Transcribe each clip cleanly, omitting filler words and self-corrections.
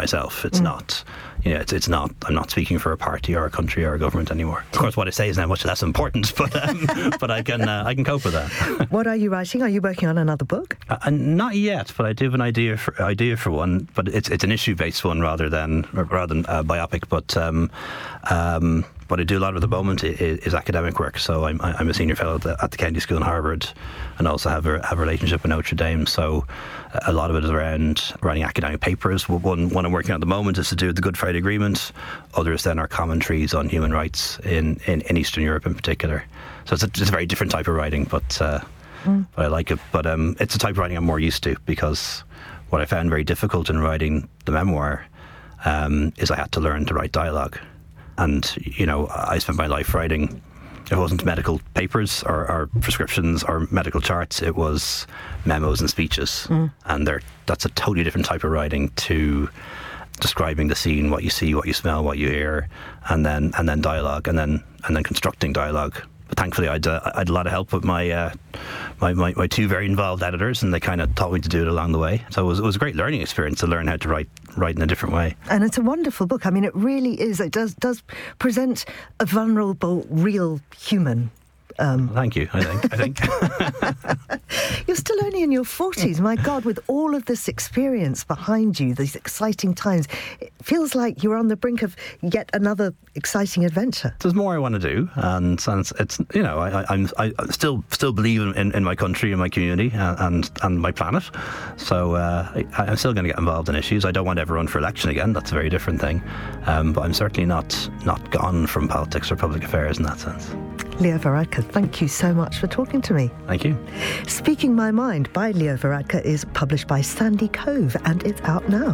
myself. It's not, it's not. I'm not speaking for a party or a country or a government anymore. Of course, what I say is now much less important, but I can cope with that. What are you writing? Are you working on another book? Not yet, but I do have an idea for one. But it's an issue-based one rather than a biopic. But what I do a lot of at the moment is academic work. So I'm a senior fellow at the Kennedy School in Harvard, and also have a relationship with Notre Dame. So a lot of it is around writing academic papers. One I'm working on at the moment is to do with the Good Friday Agreement. Others then are commentaries on human rights in Eastern Europe in particular. So it's a very different type of writing, but I like it. But it's a type of writing I'm more used to, because what I found very difficult in writing the memoir is I had to learn to write dialogue. And, I spent my life writing. It wasn't medical papers or prescriptions or medical charts. It was memos and speeches. And that's a totally different type of writing to describing the scene, what you see, what you smell, what you hear, and then dialogue, and then constructing dialogue. But thankfully, I had a lot of help with my two very involved editors, and they kind of taught me to do it along the way. So it was a great learning experience to learn how to write in a different way. And it's a wonderful book. I mean, it really is. It does present a vulnerable, real human. Thank you, I think. You're still only in your 40s. My God, with all of this experience behind you, these exciting times, it feels like you're on the brink of yet another exciting adventure. There's more I want to do, and it's I still believe in my country and my community and my planet. So I'm still going to get involved in issues. I don't want to ever run for election again. That's a very different thing. But I'm certainly not gone from politics or public affairs in that sense. Leo Varadkar, thank you so much for talking to me. Thank you. Speaking My Mind by Leo Varadkar is published by Sandy Cove, and it's out now.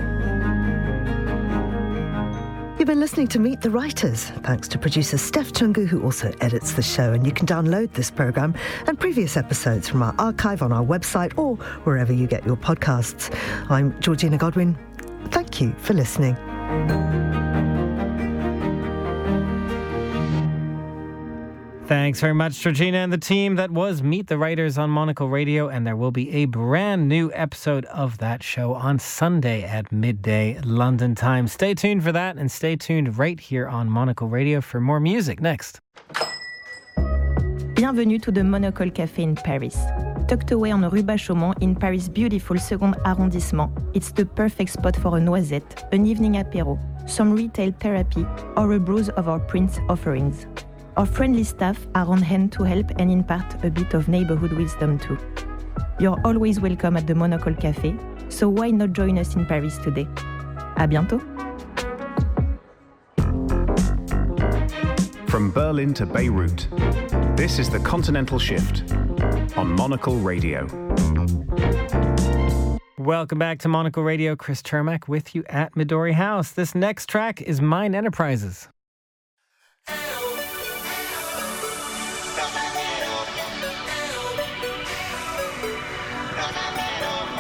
You've been listening to Meet the Writers. Thanks to producer Steph Chungu, who also edits the show. And you can download this programme and previous episodes from our archive on our website or wherever you get your podcasts. I'm Georgina Godwin. Thank you for listening. Thanks very much, Georgina and the team. That was Meet the Writers on Monocle Radio, and there will be a brand new episode of that show on Sunday at midday London time. Stay tuned for that, and stay tuned right here on Monocle Radio for more music next. Bienvenue to the Monocle Café in Paris. Tucked away on Rue Bachaumont in Paris' beautiful second arrondissement, it's the perfect spot for a noisette, an evening apéro, some retail therapy, or a browse of our print offerings. Our friendly staff are on hand to help and impart a bit of neighborhood wisdom too. You're always welcome at the Monocle Café, so why not join us in Paris today? À bientôt! From Berlin to Beirut, this is the Continental Shift on Monocle Radio. Welcome back to Monocle Radio. Chris Chermak with you at Midori House. This next track is Mine Enterprises.